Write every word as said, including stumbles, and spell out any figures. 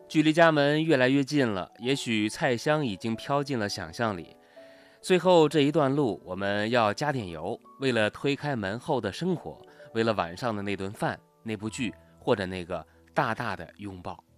距离家门越来越近了，也许菜香已经飘进了想象里。最后这一段路，我们要加点油，为了推开门后的生活，为了晚上的那顿饭、那部剧，或者那个大大的拥抱。